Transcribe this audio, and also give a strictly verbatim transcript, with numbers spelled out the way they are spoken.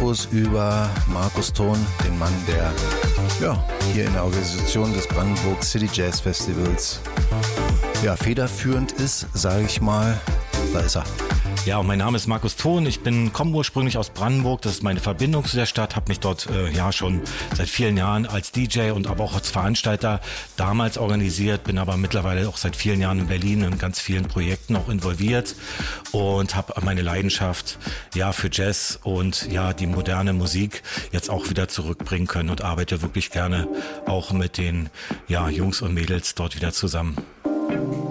Infos über Markus Thon, den Mann, der ja, hier in der Organisation des Brandenburg City Jazz Festivals ja, federführend ist, sage ich mal. Da ist er. Ja, und mein Name ist Markus Thon. Ich bin komme ursprünglich aus Brandenburg. Das ist meine Verbindung zu der Stadt. Habe mich dort äh, ja schon seit vielen Jahren als D J und aber auch als Veranstalter damals organisiert. Bin aber mittlerweile auch seit vielen Jahren in Berlin in ganz vielen Projekten auch involviert und habe meine Leidenschaft ja für Jazz und ja die moderne Musik jetzt auch wieder zurückbringen können und arbeite wirklich gerne auch mit den ja Jungs und Mädels dort wieder zusammen.